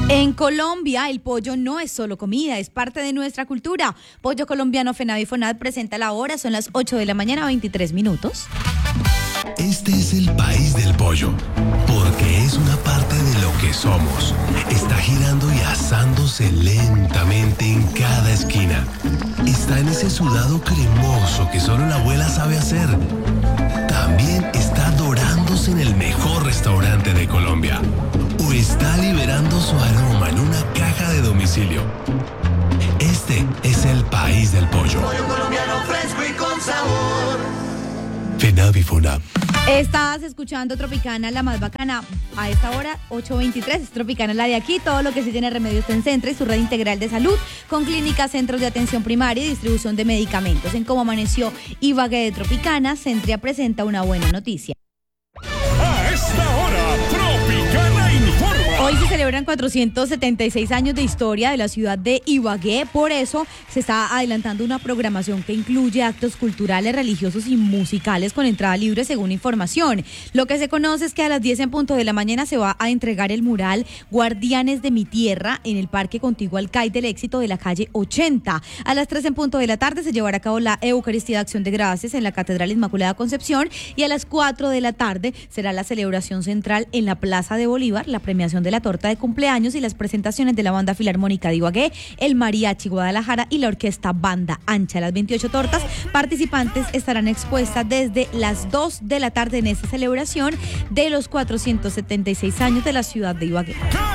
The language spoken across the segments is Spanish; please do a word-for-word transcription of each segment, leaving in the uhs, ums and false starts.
En Colombia, el pollo no es solo comida, es parte de nuestra cultura. Pollo Colombiano FENAVIFONAD presenta la hora, son las ocho de la mañana, veintitrés minutos. Este es el país del pollo, porque es una parte de lo que somos. Está girando y asándose lentamente en cada esquina. Está en ese sudado cremoso que solo la abuela sabe hacer. También está dorándose en el mejor restaurante de Colombia. O está liberando su aroma en una caja de domicilio. Este es el país del pollo. Pollo colombiano fresco y con sabor. FENAVIFONAD. Estás escuchando Tropicana, la más bacana. A esta hora, ocho veintitrés, es Tropicana la de aquí. Todo lo que sí tiene remedio está en Centra y su red integral de salud, con clínicas, centros de atención primaria y distribución de medicamentos. En Cómo Amaneció Ibagué de Tropicana, Centria presenta una buena noticia. A esta hora, Tropicana informa. Hoy se celebran cuatrocientos setenta y seis años de historia de la ciudad de Ibagué, por eso se está adelantando una programación que incluye actos culturales, religiosos y musicales con entrada libre según información. Lo que se conoce es que a las diez en punto de la mañana se va a entregar el mural Guardianes de mi Tierra en el Parque Contiguo al C A I del Éxito de la calle ochenta. A las tres en punto de la tarde se llevará a cabo la Eucaristía de Acción de Gracias en la Catedral Inmaculada Concepción y a las cuatro de la tarde será la celebración central en la Plaza de Bolívar, la premiación de la torta de cumpleaños y las presentaciones de la Banda Filarmónica de Ibagué, el Mariachi Guadalajara y la Orquesta Banda Ancha. Las veintiocho tortas participantes estarán expuestas desde las dos de la tarde en esta celebración de los cuatrocientos setenta y seis años de la ciudad de Ibagué.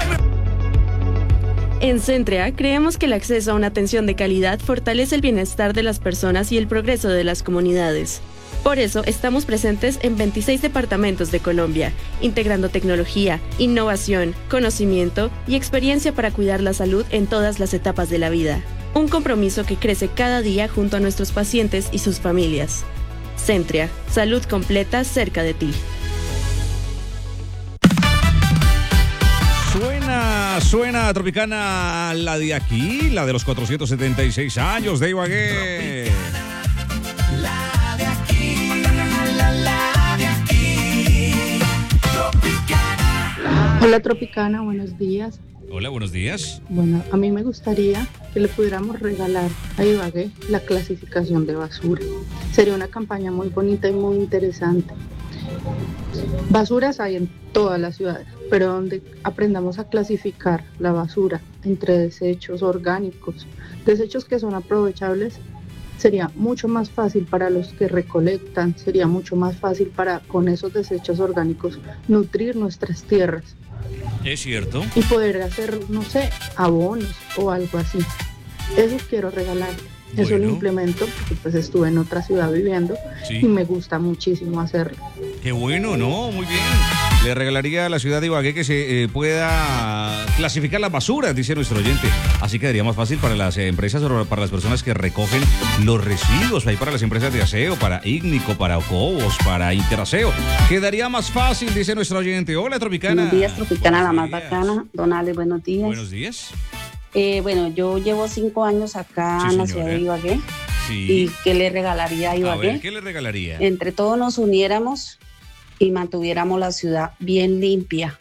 En Centrea creemos que el acceso a una atención de calidad fortalece el bienestar de las personas y el progreso de las comunidades. Por eso estamos presentes en veintiséis departamentos de Colombia, integrando tecnología, innovación, conocimiento y experiencia para cuidar la salud en todas las etapas de la vida. Un compromiso que crece cada día junto a nuestros pacientes y sus familias. Centria, salud completa cerca de ti. Suena, suena Tropicana la de aquí, la de los cuatrocientos setenta y seis años de Ibagué. La de aquí, la, la de aquí. Tropicana. Hola Tropicana, buenos días. Hola, buenos días. Bueno, a mí me gustaría que le pudiéramos regalar a Ibagué la clasificación de basura. Sería una campaña muy bonita y muy interesante. Basuras hay en todas las ciudades, pero donde aprendamos a clasificar la basura entre desechos orgánicos, desechos que son aprovechables, sería mucho más fácil para los que recolectan, sería mucho más fácil para, con esos desechos orgánicos, nutrir nuestras tierras. Es cierto. Y poder hacer, no sé, abonos o algo así. Eso quiero regalar. Bueno. Eso lo implemento porque pues estuve en otra ciudad viviendo, sí, y me gusta muchísimo hacerlo. Qué bueno, ¿no? Muy bien. Le regalaría a la ciudad de Ibagué que se eh, pueda clasificar las basuras, dice nuestro oyente. Así quedaría más fácil para las empresas o para las personas que recogen los residuos. Ahí para las empresas de aseo, para Ígnico, para Ocobos, para Interaseo. Quedaría más fácil, dice nuestro oyente. Hola, Tropicana. Buenos días, Tropicana, buenos la días. más bacana. Don Ale, buenos días. Buenos días. Eh, bueno, yo llevo cinco años acá, sí, en la ciudad de Ibagué. Sí. ¿Y qué le regalaría a Ibagué? A ver, ¿qué le regalaría? Entre todos nos uniéramos y mantuviéramos la ciudad bien limpia,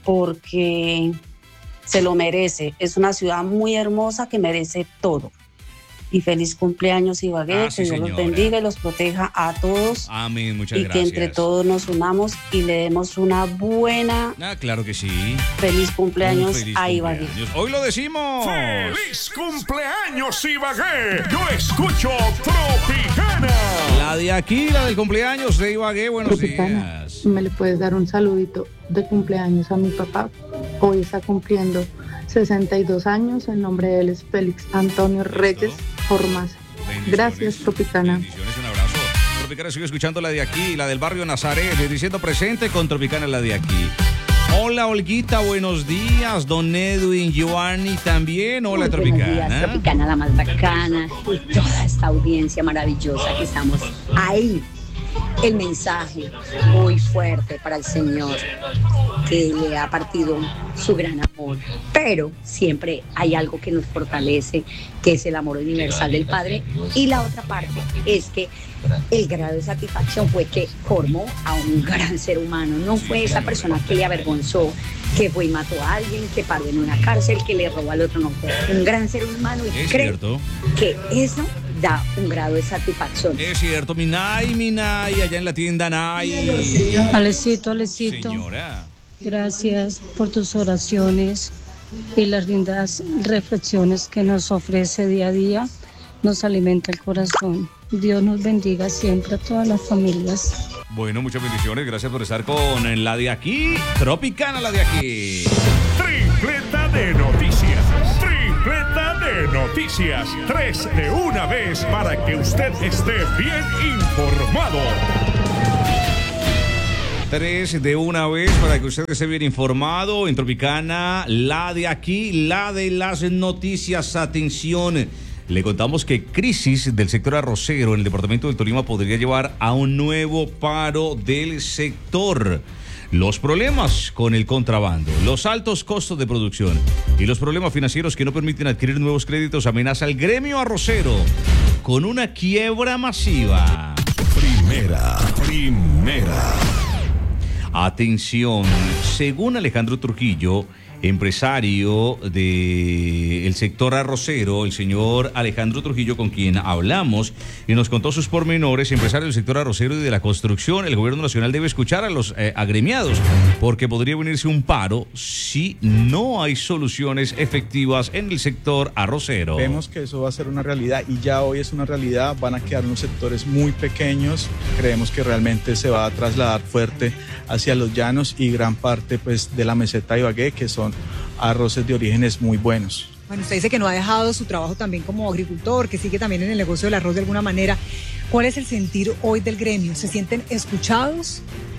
porque se lo merece. Es una ciudad muy hermosa que merece todo. Y feliz cumpleaños, Ibagué, Ah, que sí, Dios señora. los bendiga y los proteja a todos. Amén, muchas y gracias. que entre todos nos unamos y le demos una buena, Ah, claro que sí. feliz cumpleaños Un feliz a Ibagué. cumpleaños. Hoy lo decimos. ¡Feliz cumpleaños, Ibagué! Yo escucho Tropicana. La de aquí, la del cumpleaños de Ibagué. Buenos Tropicana, días. ¿me le puedes dar un saludito de cumpleaños a mi papá? Hoy está cumpliendo sesenta y dos años. El nombre de él es Félix Antonio Reyes Formas. Gracias, Tropicana. Bendiciones, un abrazo. Tropicana sigue escuchando la de aquí, la del barrio Nazaret, diciendo presente con Tropicana la de aquí. Hola, Olguita, buenos días. Don Edwin, Giovanni también. Hola, Muy Tropicana. Buenos días, Tropicana, la más bacana. Y toda esta audiencia maravillosa que estamos ahí. El mensaje muy fuerte para el Señor, que le ha partido su gran amor. Pero siempre hay algo que nos fortalece, que es el amor universal del Padre. Y la otra parte es que el grado de satisfacción fue que formó a un gran ser humano. No fue esa persona que le avergonzó, que fue y mató a alguien, que paró en una cárcel, que le robó al otro, no fue un gran ser humano y Es creo cierto. que eso da un grado de satisfacción. Es cierto, mi Nay, mi Nay, allá en la tienda Nay. Alecito, Alecito, Señora. gracias por tus oraciones y las lindas reflexiones que nos ofrece día a día. Nos alimenta el corazón. Dios nos bendiga siempre a todas las familias. Bueno, muchas bendiciones. Gracias por estar con la de aquí. Tropicana, la de aquí. Tripleta de noticias. Tripleta de noticias. Tres de una vez para que usted esté bien informado. Tres de una vez para que usted esté bien informado. En Tropicana, la de aquí, la de las noticias. Atención. Le contamos que crisis del sector arrocero en el departamento del Tolima podría llevar a un nuevo paro del sector. Los problemas con el contrabando, los altos costos de producción y los problemas financieros que no permiten adquirir nuevos créditos amenaza al gremio arrocero con una quiebra masiva. Primera, primera. Atención, según Alejandro Trujillo, empresario del sector arrocero, el señor Alejandro Trujillo, con quien hablamos y nos contó sus pormenores, empresario del sector arrocero y de la construcción, el gobierno nacional debe escuchar a los eh, agremiados, porque podría venirse un paro si no hay soluciones efectivas en el sector arrocero. Vemos que eso va a ser una realidad y ya hoy es una realidad, van a quedar unos sectores muy pequeños, creemos que realmente se va a trasladar fuerte hacia los llanos y gran parte pues de la meseta de Ibagué, que son arroces de orígenes muy buenos. Bueno, usted dice que no ha dejado su trabajo también como agricultor, que sigue también en el negocio del arroz de alguna manera. ¿Cuál es el sentir hoy del gremio? ¿Se sienten escuchados?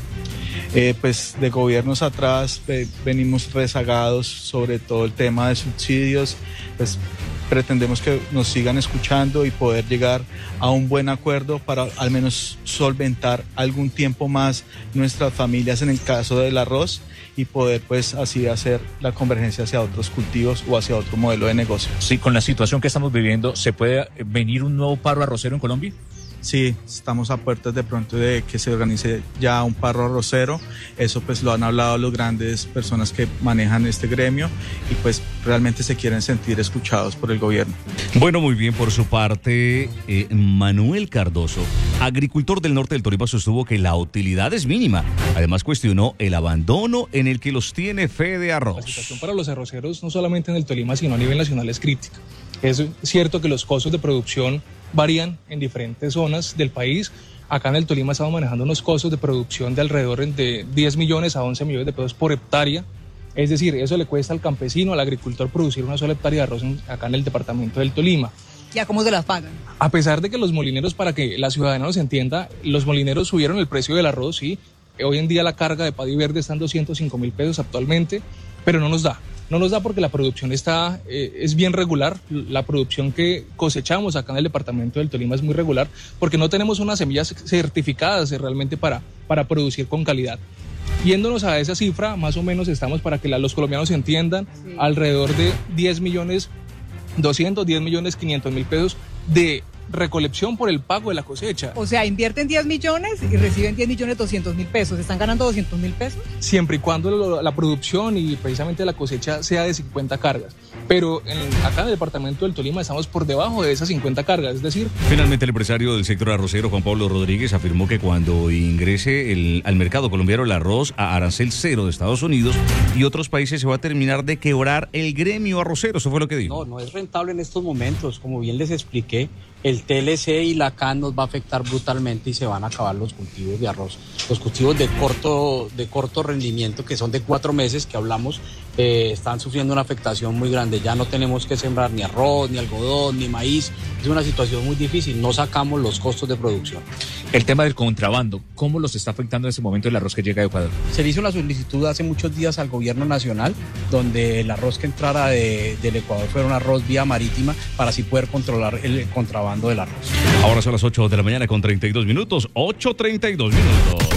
Eh, pues de gobiernos atrás eh, venimos rezagados sobre todo el tema de subsidios, pues pretendemos que nos sigan escuchando y poder llegar a un buen acuerdo para al menos solventar algún tiempo más nuestras familias en el caso del arroz y poder pues así hacer la convergencia hacia otros cultivos o hacia otro modelo de negocio. Sí, con la situación que estamos viviendo, ¿se puede venir un nuevo paro arrocero en Colombia? Sí, estamos a puertas de pronto de que se organice ya un paro arrocero. Eso pues lo han hablado las grandes personas que manejan este gremio y pues realmente se quieren sentir escuchados por el gobierno. Bueno, muy bien, por su parte, eh, Manuel Cardoso, agricultor del norte del Tolima, sostuvo que la utilidad es mínima. Además cuestionó el abandono en el que los tiene Fede Arroz. La situación para los arroceros, no solamente en el Tolima, sino a nivel nacional, es crítica. Es cierto que los costos de producción varían en diferentes zonas del país. Acá en el Tolima estamos manejando unos costos de producción de alrededor de diez millones a once millones de pesos por hectárea. Es decir, eso le cuesta al campesino, al agricultor, producir una sola hectárea de arroz en, acá en el departamento del Tolima. ¿Ya cómo se las pagan? A pesar de que los molineros, para que la ciudadanía nos entienda, los molineros subieron el precio del arroz, sí. Hoy en día la carga de Paddy Verde está en doscientos cinco mil pesos actualmente, pero no nos da. No nos da porque la producción está, eh, es bien regular. La producción que cosechamos acá en el departamento del Tolima es muy regular porque no tenemos unas semillas certificadas realmente para, para producir con calidad. Yéndonos a esa cifra, más o menos estamos, para que la, los colombianos entiendan, sí, alrededor de diez millones doscientos, diez millones quinientos mil pesos de recolección por el pago de la cosecha. O sea, invierten diez millones y reciben diez millones doscientos mil pesos. ¿Están ganando doscientos mil pesos? Siempre y cuando lo, la producción y precisamente la cosecha sea de cincuenta cargas. Pero en, acá en el departamento del Tolima estamos por debajo de esas cincuenta cargas, es decir... Finalmente, el empresario del sector arrocero, Juan Pablo Rodríguez, afirmó que cuando ingrese el, al mercado colombiano el arroz a arancel cero de Estados Unidos y otros países, se va a terminar de quebrar el gremio arrocero. Eso fue lo que dijo. No, no es rentable en estos momentos. Como bien les expliqué, el T L C y la C A N nos va a afectar brutalmente y se van a acabar los cultivos de arroz. Los cultivos de corto, de corto rendimiento, que son de cuatro meses que hablamos, eh, están sufriendo una afectación muy grande. Ya no tenemos que sembrar ni arroz, ni algodón, ni maíz. Es una situación muy difícil. No sacamos los costos de producción. El tema del contrabando, ¿cómo los está afectando en este momento el arroz que llega de Ecuador? Se le hizo una solicitud hace muchos días al gobierno nacional, donde el arroz que entrara de, del Ecuador fuera un arroz vía marítima para así poder controlar el contrabando del arroz. Ahora son las ocho de la mañana con treinta y dos minutos. ocho treinta y dos minutos.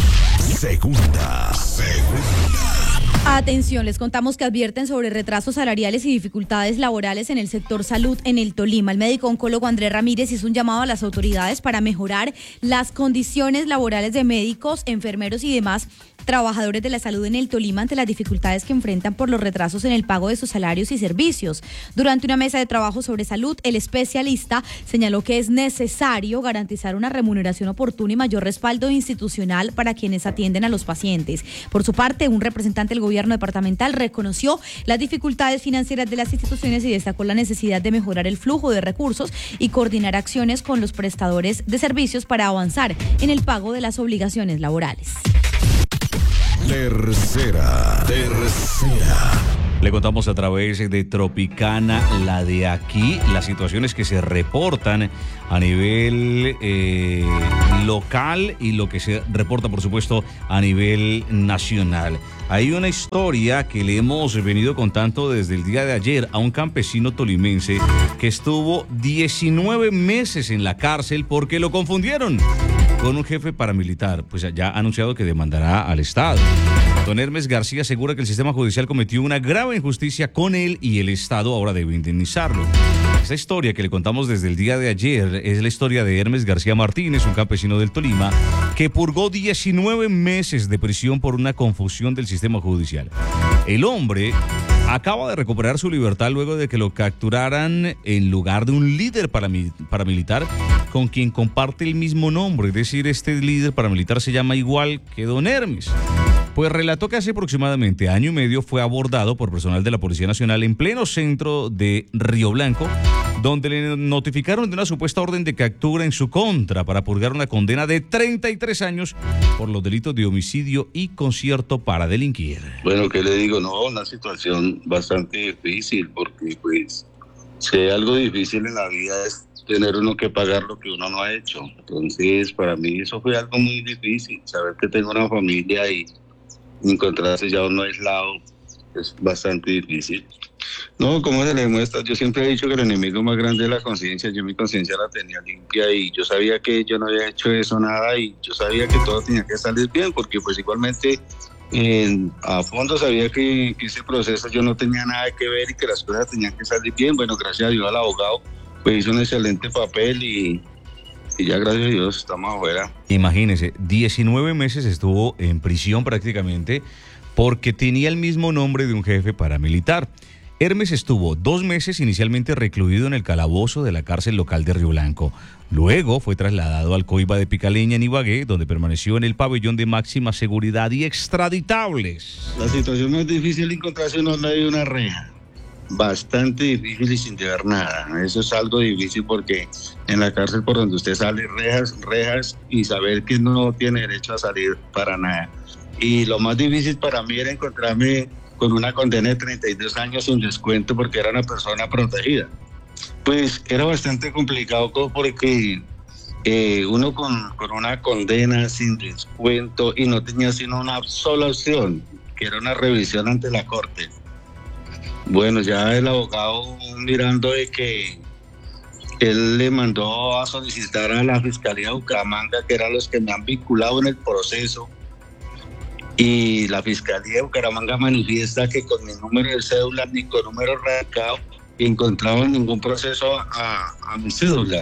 Segunda, segunda. Atención, les contamos que advierten sobre retrasos salariales y dificultades laborales en el sector salud en el Tolima. El médico oncólogo Andrés Ramírez hizo un llamado a las autoridades para mejorar las condiciones laborales de médicos, enfermeros y demás trabajadores de la salud en el Tolima ante las dificultades que enfrentan por los retrasos en el pago de sus salarios y servicios. Durante una mesa de trabajo sobre salud, el especialista señaló que es necesario garantizar una remuneración oportuna y mayor respaldo institucional para quienes atienden a los pacientes. Por su parte, un representante del gobierno departamental reconoció las dificultades financieras de las instituciones y destacó la necesidad de mejorar el flujo de recursos y coordinar acciones con los prestadores de servicios para avanzar en el pago de las obligaciones laborales. Tercera, tercera. Le contamos a través de Tropicana, la de aquí, las situaciones que se reportan a nivel eh, local y lo que se reporta, por supuesto, a nivel nacional. Hay una historia que le hemos venido contando desde el día de ayer a un campesino tolimense que estuvo diecinueve meses en la cárcel porque lo confundieron con un jefe paramilitar. Pues ya ha anunciado que demandará al Estado. Don Hermes García asegura que el sistema judicial cometió una grave injusticia con él y el Estado ahora debe indemnizarlo. Esta historia que le contamos desde el día de ayer es la historia de Hermes García Martínez, un campesino del Tolima, que purgó diecinueve meses de prisión por una confusión del sistema judicial. El hombre acaba de recuperar su libertad luego de que lo capturaran en lugar de un líder paramilitar con quien comparte el mismo nombre. Es decir, este líder paramilitar se llama igual que don Hermes. Pues relató que hace aproximadamente año y medio fue abordado por personal de la Policía Nacional en pleno centro de Río Blanco, donde le notificaron de una supuesta orden de captura en su contra para purgar una condena de treinta y tres años por los delitos de homicidio y concierto para delinquir. Bueno, ¿qué le digo? No, una situación bastante difícil, porque pues si hay algo difícil en la vida es tener uno que pagar lo que uno no ha hecho. Entonces, para mí eso fue algo muy difícil, saber que tengo una familia y encontrarse ya uno aislado es bastante difícil. No, ¿cómo se le demuestra? Yo siempre he dicho que el enemigo más grande es la conciencia. Yo mi conciencia la tenía limpia y yo sabía que yo no había hecho eso nada y yo sabía que todo tenía que salir bien, porque pues igualmente en, a fondo sabía que, que ese proceso yo no tenía nada que ver y que las cosas tenían que salir bien. Bueno, gracias a Dios al abogado pues hizo un excelente papel y Y ya gracias a Dios estamos afuera. Imagínese, diecinueve meses estuvo en prisión prácticamente porque tenía el mismo nombre de un jefe paramilitar. Hermes estuvo dos meses inicialmente recluido en el calabozo de la cárcel local de Río Blanco. Luego fue trasladado al Coiba de Picaleña en Ibagué, donde permaneció en el pabellón de máxima seguridad y extraditables. La situación más difícil es encontrarse uno al lado de una reja. Bastante difícil y sin ver nada. Eso es algo difícil porque en la cárcel por donde usted sale, rejas, rejas y saber que no tiene derecho a salir para nada. Y lo más difícil para mí era encontrarme con una condena de treinta y dos años sin descuento porque era una persona protegida. Pues era bastante complicado porque eh, uno con, con una condena sin descuento y no tenía sino una sola opción, que era una revisión ante la corte. Bueno, ya el abogado mirando de que él le mandó a solicitar a la Fiscalía de Bucaramanga, que eran los que me han vinculado en el proceso, y la Fiscalía de Bucaramanga manifiesta que con mi número de cédula ni con número radicado encontraban ningún proceso a, a mi cédula.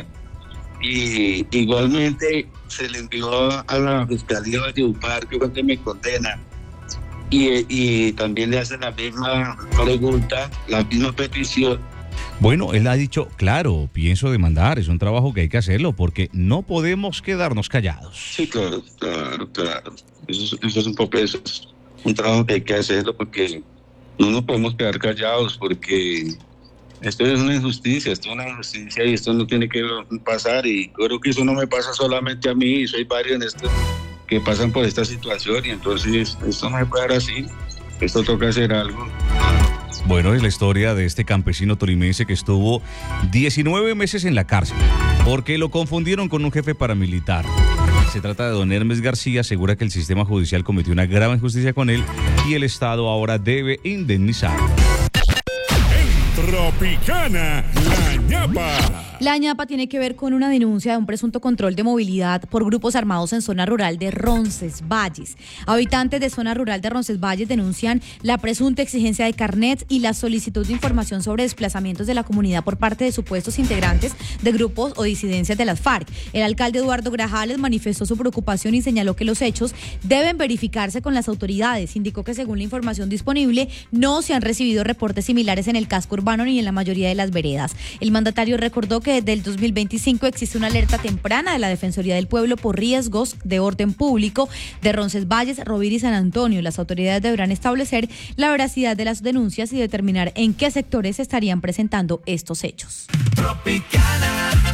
Y igualmente se le envió a la Fiscalía de Valledupar, que cuando me condena, y, y también le hacen la misma pregunta, la misma petición. Bueno, él ha dicho, claro, pienso demandar, es un trabajo que hay que hacerlo porque no podemos quedarnos callados. Sí, claro, claro, claro. Eso es, eso es un papel, eso es un trabajo que hay que hacerlo porque no nos podemos quedar callados porque esto es una injusticia, esto es una injusticia y esto no tiene que pasar y creo que eso no me pasa solamente a mí, soy varios en esto que pasan por esta situación y entonces esto no se puede dar así, esto toca hacer algo. Bueno, es la historia de este campesino tolimense que estuvo diecinueve meses en la cárcel porque lo confundieron con un jefe paramilitar. Se trata de don Hermes García, asegura que el sistema judicial cometió una grave injusticia con él y el Estado ahora debe indemnizarlo. En Tropicana, la ñapa. La ñapa tiene que ver con una denuncia de un presunto control de movilidad por grupos armados en zona rural de Roncesvalles. Habitantes de zona rural de Roncesvalles denuncian la presunta exigencia de carnets y la solicitud de información sobre desplazamientos de la comunidad por parte de supuestos integrantes de grupos o disidencias de las FARC. El alcalde Eduardo Grajales manifestó su preocupación y señaló que los hechos deben verificarse con las autoridades. Indicó que según la información disponible no se han recibido reportes similares en el casco urbano ni en la mayoría de las veredas. El mandatario recordó que desde el dos mil veinticinco existe una alerta temprana de la Defensoría del Pueblo por riesgos de orden público de Roncesvalles, Rovira y San Antonio. Las autoridades deberán establecer la veracidad de las denuncias y determinar en qué sectores se estarían presentando estos hechos. Tropicana.